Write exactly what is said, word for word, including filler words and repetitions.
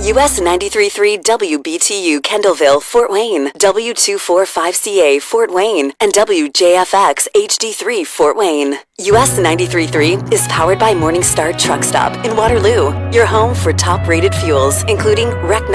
U S ninety-three point three W B T U Kendallville, Fort Wayne, W two forty-five C A Fort Wayne, and W J F X H D three Fort Wayne. U S ninety-three point three is powered by Morningstar Truck Stop in Waterloo, your home for top-rated fuels, including Rec